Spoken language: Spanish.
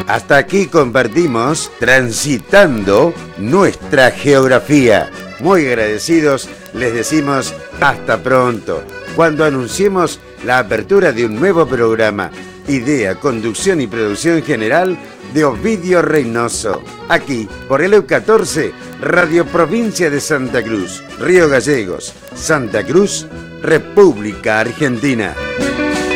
Hasta aquí compartimos Transitando nuestra geografía. Muy agradecidos, les decimos hasta pronto, cuando anunciemos la apertura de un nuevo programa. Idea, conducción y producción general de Ovidio Reynoso. Aquí, por el EU14, Radio Provincia de Santa Cruz, Río Gallegos, Santa Cruz, República Argentina.